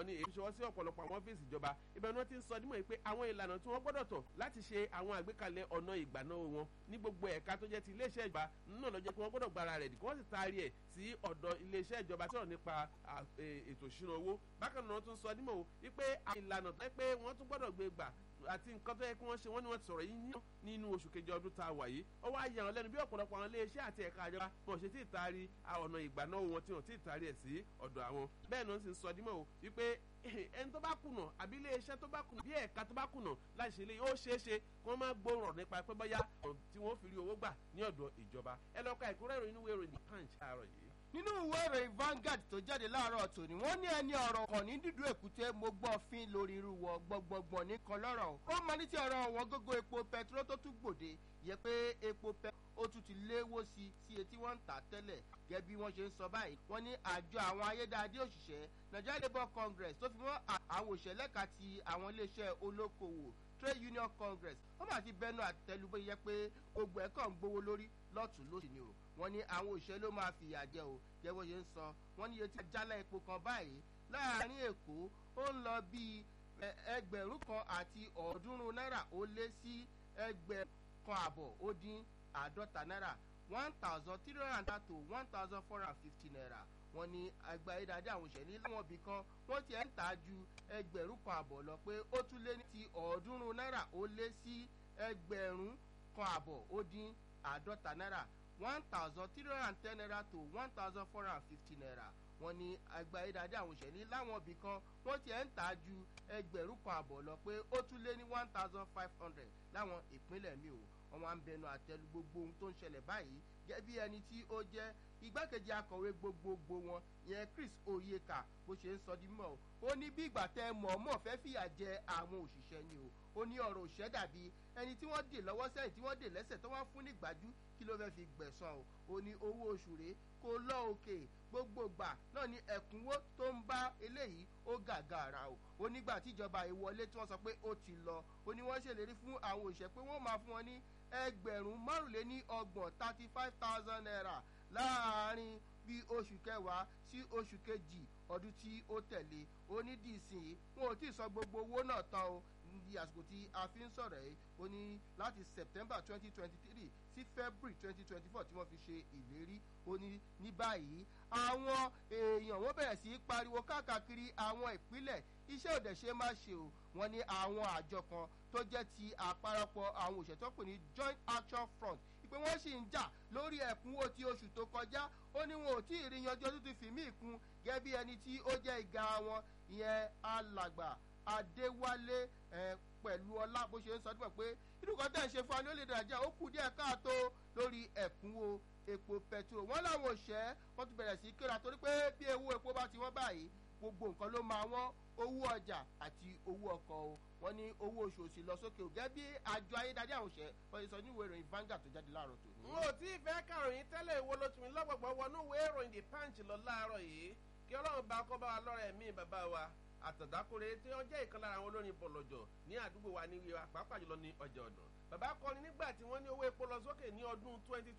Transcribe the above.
wọ́n ní èyí ṣọwọ́ sí ọ̀pọ̀lọpọ̀ àwọn ọ́fíìsì ìjọba ibẹ̀ ni wọ́n ti ń sọ dímọ̀ pé àwọn ìlànà tí wọ́n gbọ́dọ̀ tọ̀ láti ṣe àwọn àgbékalẹ̀ ọ̀nà ìgbàná wọn ní gbogbo ẹ̀ka tó jẹ́ ti iléeṣẹ́ ìjọba náà ló jẹ́ kí wọ́n gbọ́dọ̀ gbára rẹ̀ dì kí wọ́n sì taari ẹ̀ sí ọ̀dọ̀ iléeṣẹ́ ìjọba sọ̀rọ̀ nípa ètò ìṣúná owó bákan náà wọ́n tún sọ dímọ̀ wípé ìlànà tó yẹ pé wọ́n tún gbọ́dọ̀ gbé gbà àti nǹkan tó yẹ kí wọ́n ṣe wọ́n ní wọ́n ti sọ̀rọ̀ yìí nínú oṣù kejì ọdún tá a wà yìí ó wá yà wọ́n lẹ́nu bí ọ̀pọ̀lọpọ̀ àwọn iléeṣẹ́ àti ẹ̀ka àjọba wọn ṣe tí ì taari ọ̀nà ìgbànáwó wọn tí wọn tí ì taari ẹ̀ sí ọ̀dọ̀ àwọn bẹ́ẹ̀ náà sì ń sọ dímọ̀ o wípé ẹni tó bá kùnà àbí iléeṣẹ́ tó bá kùnà bí ẹ̀ka tó bá kùnà láti ṣe ilé yóò ṣeé ṣe kí wọ́n má gbóòrò nípa pé bóyá tí wọ́n fi rí owó gbà ní ọ̀dọ̀ ìjọba ẹ lọ ka ìkúrẹ́rò inú ìwé ìròyìn Punch láàárọ̀ yìí. nínú ìwé ìròyìn Vanguard tó jáde láàárọ̀ tòní wọ́n ní ẹni ọ̀rọ̀ kan ní dídú èkúté mo gbọ́ fín lórí irú wọ gbọ̀ngbọ̀ngbọ̀n nìkan lọ́rọ̀ ó máa ní ti ọ̀rọ̀ wọn gógó epo pẹtiró tó tún gbòde yẹ pé epo ó tún ti léwó sí etí wọ́n ń tà tẹ́lẹ̀ gẹ́gẹ́ bí wọ́n ṣe ń sọ báyìí wọ́n ní àjọ àwọn ayédáadé òṣìṣẹ́ Nigeria Labour Congress tó fi mọ́ àwọn òṣìṣẹ́ lẹ́ka ti àwọn iléeṣẹ́ olókoòwò Trade Union Congress wọ́n máa ti bẹnu àtẹ́lu bó yẹ pé gbogbo ẹ̀ kàn ń gbówó lórí lọ́tún lósì ni o wọ́n ní àwọn òṣìṣẹ́ ló máa fìyà jẹ o jẹ́ bó ṣe ń sọ wọ́n ní iye tí jálá epo kan báyìí láàárín Èkó ó ń lọ bíi 1,300 náírà ó lé sí 1,550 náírà 1,300 to 1,450 naira wọ́n ní àgbáyédáadé àwọn òṣèlú ní láwọn ibì kan wọ́n ti ń tà ju 1,500 lọ pé ó tún lé ní ti 300 náírà ó lé sí 1,150 náírà 1,310 naira to 1,450 naira wọ́n ní àgbáyédáadé àwọn òṣèlú láwọn ibì kan wọ́n ti ń tà ju 1,500 lọ pé ó tún lé ní 1,500 láwọn ìpínlẹ̀ mi ò wọ́n máa ń bẹnu àtẹ́lu gbogbo ohun tó ń ṣẹlẹ̀ báyìí gẹ́gẹ́ bí ẹni tí ó jẹ́ igbákejì akọ̀wé gbogbogbò wọn ìyẹn Chris Oyeka bó ṣe ń sọ di mọ́ ó ní bí ìgbà tẹ mọ̀ọ́mọ̀ fẹ́ fìyà jẹ àwọn òṣìṣẹ́ ni ó ní ọ̀rọ̀ òṣìṣẹ́ dàbí ẹni tí wọ́n dè lọ́wọ́ sẹ́yìn tí wọ́n dè lẹ́sẹ̀ tó wọ́n fún ní gbájú kí ló fẹ́ fi gbẹ̀san ó ní owó oṣù rẹ̀ kó lọ òkè gbogbo gbà náà ní ẹ̀kúnwó tó ń bá eléyìí ó gàgàrà ó nígbà tíjọba ìwọlé tí wọ́n sọ pé ó ti lọ ó ní wọ́n ṣèlérí fún àwọn òṣìṣẹ́ pé wọ́n máa fún wọn ní 35,000 naira láàárín bí oṣù kẹwàá sí oṣù kejì ọdún tí ó tẹ̀lé onídìísìn wọn ò tí ì sọ gbogbo owó náà tán o ní àsìkò tí a fi ń sọ̀rọ̀ yìí ó ní láti September 2023 sí February 2024 tí wọ́n fi ṣe ìlérí ó ní ní báyìí àwọn èèyàn wọ́n bẹ̀rẹ̀ sí í pariwo káàkiri àwọn ìpínlẹ̀ iṣẹ́ òdẹ̀ ṣe má ṣe o wọ́n ní àwọn àjọ kan tó jẹ́ ti àparapọ̀ àwọn òṣèlú tó pè ní Joint Action Front pé wọ́n sì ń jà lórí ẹ̀kúnwó tí oṣù tó kọjá ó ní wọn ò tí ì rí yanjú ọdún tó fi mí ìkún gẹ́gẹ́ bí ẹni tí ó jẹ́ ìgá wọn ìyẹn alàgbà Adéwálé pẹ̀lú ọlá bó ṣe ń sọ dípò pé irú kan tẹ̀ ń ṣe fún wa ní orílẹ̀-èdè Nàìjíríà ó kù díẹ̀ káàtó lórí ẹ̀kúnwó epo pẹtiró wọ́n láwọn òṣẹ́ wọ́n ti bẹ̀rẹ̀ sí kéra torí pé bí owó epo bá ti wọ́n báyìí gbogbo nǹkan ló máa wọ́n owó ọjà àti owó ọkọ̀ o wọ́n ní owó oṣù òsì lọ sókè ò gẹ́gẹ́ bí àjọ ayédáadé àwọn òṣẹ́ wọ́n ti sọ ní ìwé ìròyìn Vanguard tó jáde láàárọ̀ tòní. n ò tí ì fẹ́ kàròyìn tẹ́lẹ̀ ìwo ló tún mi lọ́gbọ̀gbọ̀ wọnú ìwé ìròyìn The Punch lọ láàárọ̀ yìí kí Ọlọ́run bá kọ́ bá wa lọ́rọ̀ ẹ̀mí bàbá wa àtàdákùnrin tí wọ́n jẹ́ ìkan lára àwọn olórin bọ̀lọ̀jọ̀ ní àdúgbò wa ní wíwá pàápàá jùlọ ní ọjà ọ̀nà bàbá kọrin nígbà tí wọ́n ní owó epo lọ sókè ní ọdún 20